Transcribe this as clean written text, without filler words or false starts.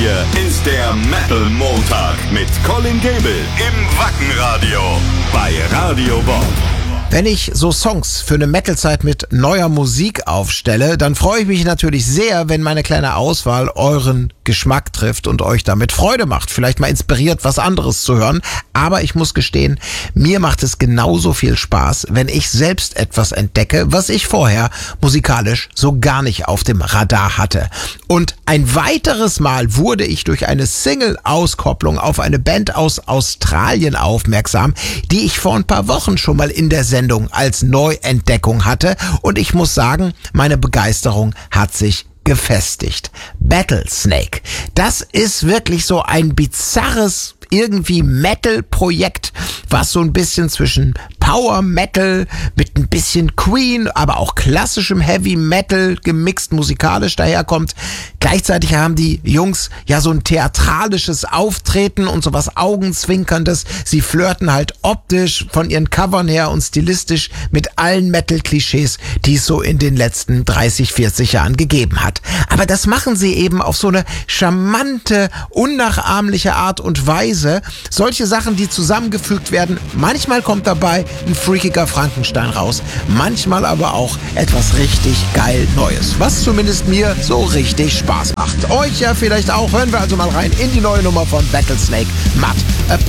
Hier ist der Metal Montag mit Colin Gable im Wackenradio bei Radio Bob. Wenn ich so Songs für eine Metal-Zeit mit neuer Musik aufstelle, dann freue ich mich natürlich sehr, wenn meine kleine Auswahl euren Geschmack trifft und euch damit Freude macht. Vielleicht mal inspiriert, was anderes zu hören. Aber ich muss gestehen, mir macht es genauso viel Spaß, wenn ich selbst etwas entdecke, was ich vorher musikalisch so gar nicht auf dem Radar hatte. Und ein weiteres Mal wurde ich durch eine Single-Auskopplung auf eine Band aus Australien aufmerksam, die ich vor ein paar Wochen schon mal in der Sendung als Neuentdeckung hatte. Und ich muss sagen, meine Begeisterung hat sich gefestigt. Battlesnake. Das ist wirklich so ein bizarres irgendwie Metal-Projekt, was so ein bisschen zwischen Power Metal mit ein bisschen Queen, aber auch klassischem Heavy Metal gemixt musikalisch daherkommt. Gleichzeitig haben die Jungs ja so ein theatralisches Auftreten und sowas Augenzwinkerndes. Sie flirten halt optisch von ihren Covern her und stilistisch mit allen Metal-Klischees, die es so in den letzten 30, 40 Jahren gegeben hat. Aber das machen sie eben auf so eine charmante, unnachahmliche Art und Weise. Solche Sachen, die zusammengefügt werden. Manchmal kommt dabei ein freakiger Frankenstein raus. Manchmal aber auch etwas richtig geil Neues. Was zumindest mir so richtig Spaß macht. Euch ja vielleicht auch. Hören wir also mal rein in die neue Nummer von Battlesnake. Mud